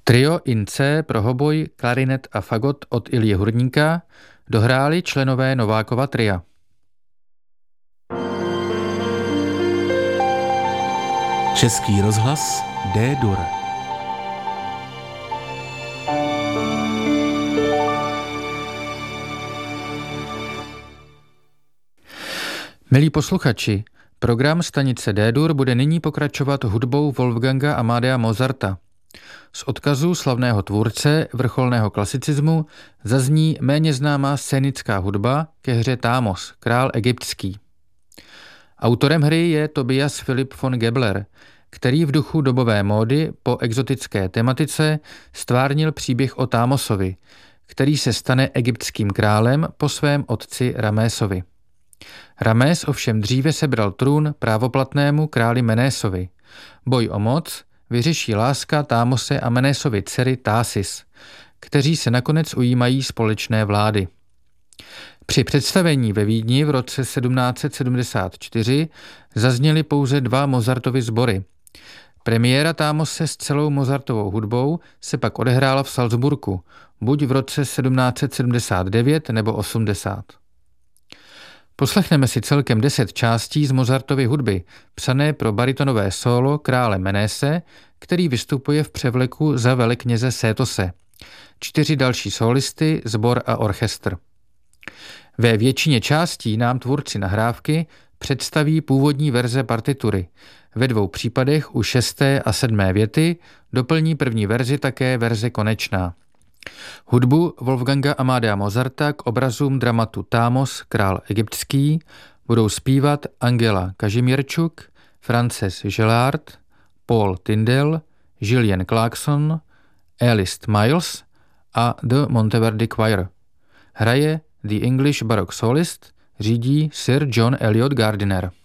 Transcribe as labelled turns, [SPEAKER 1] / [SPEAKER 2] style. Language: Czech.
[SPEAKER 1] Trio in C pro hoboj, klarinet a fagot od Ilji Hurníka dohráli členové Novákova tria.
[SPEAKER 2] Český rozhlas D-dur.
[SPEAKER 1] Milí posluchači, program stanice D-dur bude nyní pokračovat hudbou Wolfganga Amadea Mozarta. Z odkazu slavného tvůrce vrcholného klasicismu zazní méně známá scénická hudba ke hře Thamos, král egyptský. Autorem hry je Tobias Philipp von Gebler, který v duchu dobové módy po exotické tematice stvárnil příběh o Thamosovi, který se stane egyptským králem po svém otci Ramésovi. Ramés ovšem dříve sebral trůn právoplatnému králi Menésovi. Boj o moc vyřeší láska Thamose a Menésovy dcery Thásis, kteří se nakonec ujímají společné vlády. Při představení ve Vídni v roce 1774 zazněly pouze 2 Mozartovy sbory. Premiéra Thamose s celou Mozartovou hudbou se pak odehrála v Salzburgu, buď v roce 1779 nebo 80. Poslechneme si celkem 10 částí z Mozartovy hudby, psané pro baritonové sólo krále Menése, který vystupuje v převleku za velekněze Sétose. 4 další sólisty, sbor a orchestr. Ve většině částí nám tvůrci nahrávky představí původní verze partitury. Ve 2 případech u 6. a 7. věty doplní první verzi také verze konečná. Hudbu Wolfganga Amadea Mozarta k obrazům dramatu Thamos, král egyptský, budou zpívat Angela Kažimírčuk, Frances Gelard, Paul Tindall, Julian Clarkson, Alice Miles a The Monteverdi Choir. Hraje The English Baroque Solist, řídí Sir John Eliot Gardiner.